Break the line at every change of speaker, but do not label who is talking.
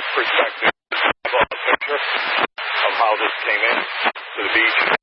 perspective of a picture of how this came in to the beach.